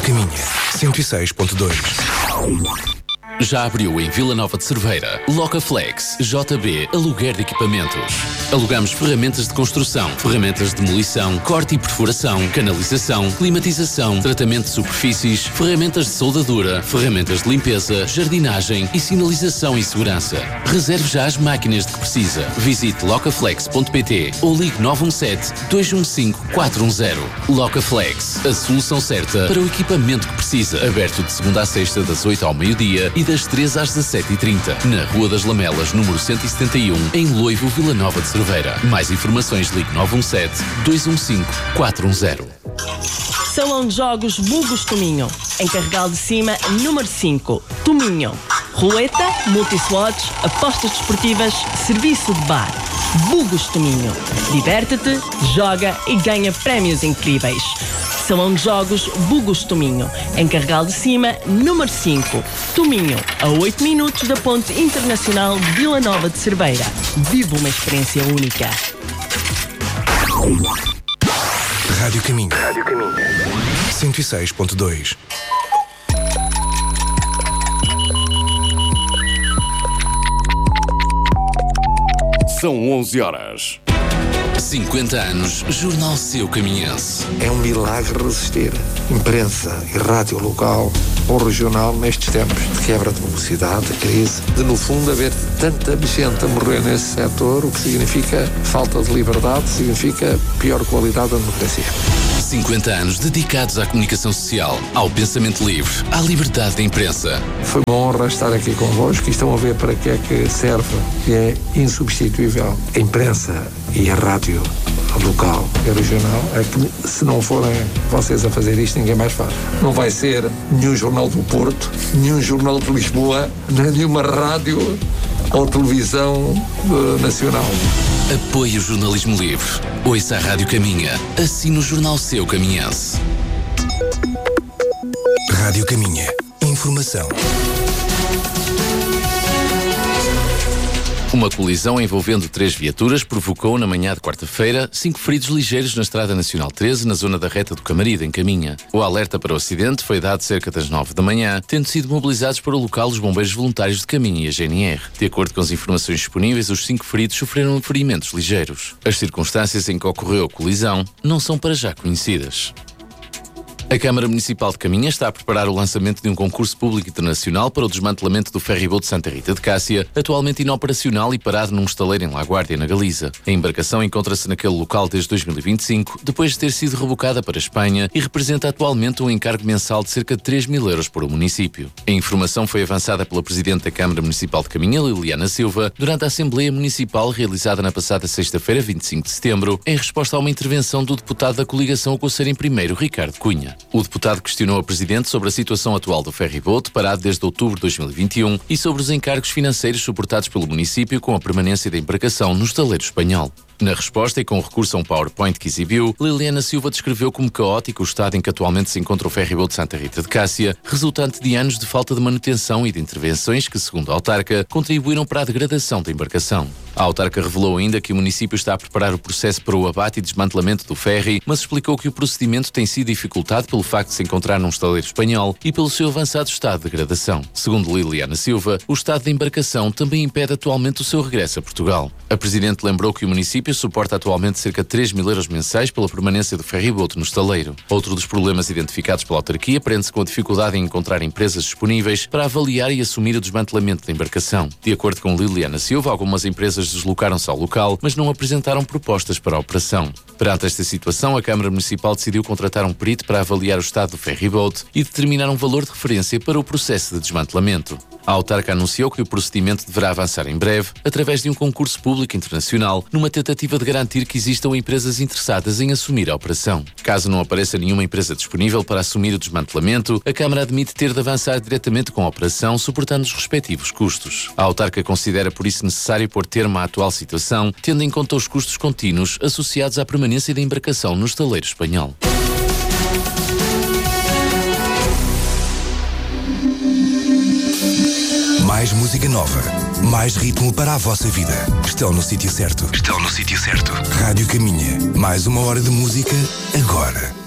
Caminha 106.2. Já abriu em Vila Nova de Cerveira, Locaflex, JB, aluguer de equipamentos. Alugamos ferramentas de construção, ferramentas de demolição, corte e perfuração, canalização, climatização, tratamento de superfícies, ferramentas de soldadura, ferramentas de limpeza, jardinagem e sinalização e segurança. Reserve já as máquinas de que precisa. Visite locaflex.pt ou ligue 917-215-410. Locaflex, a solução certa para o equipamento que precisa. Aberto de segunda a sexta, das 8 ao meio-dia e das 3 às 17h30. Na Rua das Lamelas, número 171, em Loivo, Vila Nova de Cerveira. Mais informações, ligue 917-215-410. Salão de Jogos Bugos Tominho. Em Carregal de Cima, número 5. Tominho. Roleta, multislots, apostas desportivas, serviço de bar. Bugos Tominho. Diverte-te, joga e ganha prémios incríveis. Salão de Jogos Bugos Tominho. Em Carregal de Cima, número 5. Tominho, a 8 minutos da Ponte Internacional de Vila Nova de Cerveira. Vive uma experiência única. Rádio Caminho 106.2. São 11 horas. 50 anos, Jornal Seu Caminhense. É um milagre resistir. Imprensa e rádio local ou regional nestes tempos de quebra de velocidade, de crise, de no fundo haver tanta gente a morrer nesse setor, o que significa falta de liberdade, significa pior qualidade da democracia. 50 anos dedicados à comunicação social, ao pensamento livre, à liberdade da imprensa. Foi uma honra estar aqui convosco e estão a ver para que é que serve, que é insubstituível. A imprensa e a rádio local e regional, é que se não forem vocês a fazer isto, ninguém mais faz. Não vai ser nenhum jornal do Porto, nenhum jornal de Lisboa, nenhuma rádio ou televisão nacional. Apoie o jornalismo livre. Ouça a Rádio Caminha. Assine o Jornal Seu Caminhense. Rádio Caminha. Informação. Uma colisão envolvendo 3 viaturas provocou, na manhã de quarta-feira, 5 feridos ligeiros na Estrada Nacional 13, na zona da reta do Camaride, em Caminha. O alerta para o acidente foi dado cerca das 9 da manhã, tendo sido mobilizados para o local os bombeiros voluntários de Caminha e a GNR. De acordo com as informações disponíveis, os 5 feridos sofreram ferimentos ligeiros. As circunstâncias em que ocorreu a colisão não são para já conhecidas. A Câmara Municipal de Caminha está a preparar o lançamento de um concurso público internacional para o desmantelamento do ferryboat Santa Rita de Cássia, atualmente inoperacional e parado num estaleiro em Laguardia, na Galiza. A embarcação encontra-se naquele local desde 2025, depois de ter sido rebocada para a Espanha e representa atualmente um encargo mensal de cerca de 3.000 euros para o município. A informação foi avançada pela Presidente da Câmara Municipal de Caminha, Liliana Silva, durante a Assembleia Municipal realizada na passada sexta-feira, 25 de setembro, em resposta a uma intervenção do deputado da coligação Alcoceira em Primeiro, Ricardo Cunha. O deputado questionou a Presidente sobre a situação atual do ferryboat, parado desde outubro de 2021, e sobre os encargos financeiros suportados pelo município com a permanência da embarcação no estaleiro espanhol. Na resposta e com recurso a um PowerPoint que exibiu, Liliana Silva descreveu como caótico o estado em que atualmente se encontra o ferryboat Santa Rita de Cássia, resultante de anos de falta de manutenção e de intervenções que, segundo a autarca, contribuíram para a degradação da embarcação. A autarca revelou ainda que o município está a preparar o processo para o abate e desmantelamento do ferry, mas explicou que o procedimento tem sido dificultado pelo facto de se encontrar num estaleiro espanhol e pelo seu avançado estado de degradação. Segundo Liliana Silva, o estado da embarcação também impede atualmente o seu regresso a Portugal. A Presidente lembrou que o município suporta atualmente cerca de 3.000 euros mensais pela permanência do ferryboat no estaleiro. Outro dos problemas identificados pela autarquia prende-se com a dificuldade em encontrar empresas disponíveis para avaliar e assumir o desmantelamento da embarcação. De acordo com Liliana Silva, algumas empresas deslocaram-se ao local, mas não apresentaram propostas para a operação. Perante esta situação, a Câmara Municipal decidiu contratar um perito para avaliar o estado do ferryboat e determinar um valor de referência para o processo de desmantelamento. A autarca anunciou que o procedimento deverá avançar em breve, através de um concurso público internacional, numa tentativa de garantir que existam empresas interessadas em assumir a operação. Caso não apareça nenhuma empresa disponível para assumir o desmantelamento, a Câmara admite ter de avançar diretamente com a operação, suportando os respectivos custos. A autarca considera por isso necessário pôr termo à atual situação, tendo em conta os custos contínuos associados à permanência da embarcação no estaleiro espanhol. Mais música nova, mais ritmo para a vossa vida. Estão no sítio certo. Estão no sítio certo. Rádio Caminha, mais uma hora de música agora.